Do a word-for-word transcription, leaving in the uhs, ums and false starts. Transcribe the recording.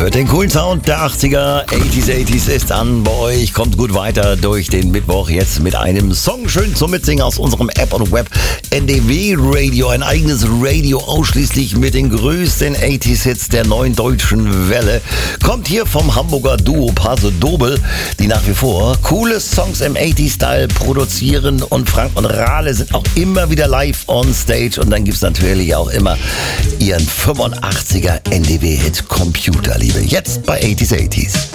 Hört den coolen Sound der achtziger, achtziger, achtziger ist an bei euch. Kommt gut weiter durch den Mittwoch jetzt mit einem Song schön zum Mitsingen aus unserem App und Web. N D W Radio, ein eigenes Radio ausschließlich mit den größten achtziger-Hits der neuen deutschen Welle. Kommt hier vom Hamburger Duo Paso Doble, die nach wie vor coole Songs im achtziger-Style produzieren. Und Frank und Rale sind auch immer wieder live on stage. Und dann gibt es natürlich auch immer ihren fünfundachtziger N D W-Hit Computerliebe. Jetzt bei achtziger, achtziger.